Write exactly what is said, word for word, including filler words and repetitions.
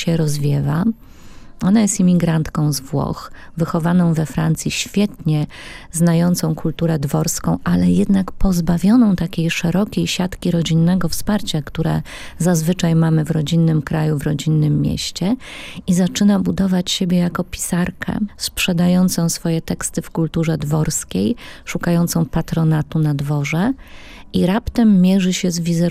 się rozwiewa. Ona jest imigrantką z Włoch, wychowaną we Francji, świetnie znającą kulturę dworską, ale jednak pozbawioną takiej szerokiej siatki rodzinnego wsparcia, które zazwyczaj mamy w rodzinnym kraju, w rodzinnym mieście, i zaczyna budować siebie jako pisarkę, sprzedającą swoje teksty w kulturze dworskiej, szukającą patronatu na dworze i raptem mierzy się z wizerunkiem